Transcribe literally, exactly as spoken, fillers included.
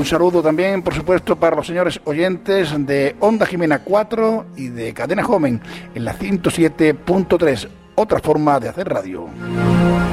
Un saludo también, por supuesto, para los señores oyentes de Onda Jimena cuatro y de Cadena Joven en la ciento siete punto tres, otra forma de hacer radio.